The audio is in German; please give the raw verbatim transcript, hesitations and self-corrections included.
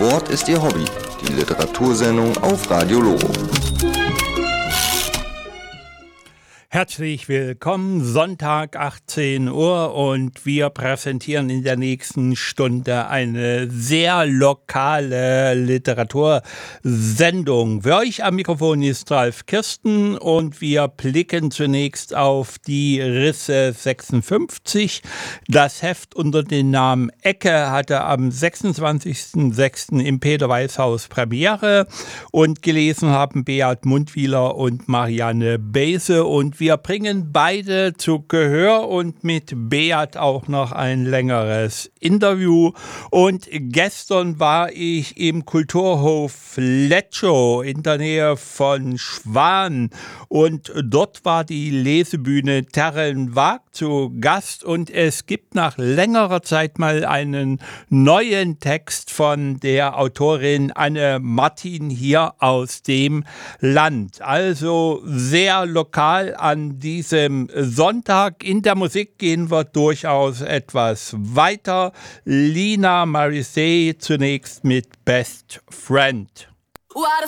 Sport ist ihr Hobby, die Literatursendung auf Radio Loro. Herzlich willkommen, Sonntag achtzehn Uhr, und wir präsentieren in der nächsten Stunde eine sehr lokale Literatursendung. Für euch am Mikrofon ist Ralf Kirsten und wir blicken zunächst auf die Risse sechsundfünfzig. Das Heft unter dem Namen Ecke hatte am sechsundzwanzigsten sechsten im Peter-Weiß-Haus Premiere und gelesen haben Beat Mundwieler und Marianne Bese, und wir Wir bringen beide zu Gehör und mit Beat auch noch ein längeres Interview. Und gestern war ich im Kulturhof Lecco in der Nähe von Schwan, und dort war die Lesebühne Terren Wagt zu Gast, und es gibt nach längerer Zeit mal einen neuen Text von der Autorin Anne Martin hier aus dem Land. Also sehr lokal an diesem Sonntag. In der Musik gehen wir durchaus etwas weiter. Lina Morissette zunächst mit Best Friend.